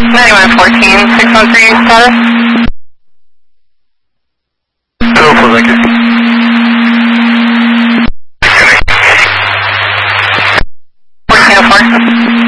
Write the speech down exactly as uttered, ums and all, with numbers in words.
ninety-one fourteen, six one three status. Hello, for thank you. fourteen oh four.